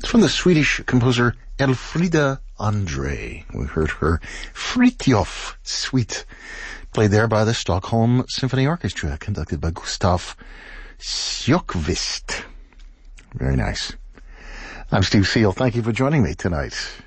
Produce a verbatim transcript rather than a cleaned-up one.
It's from the Swedish composer Elfrida Andre. We heard her Fritjof Suite, played there by the Stockholm Symphony Orchestra, conducted by Gustav Sjökvist. Very nice. I'm Steve Seal. Thank you for joining me tonight.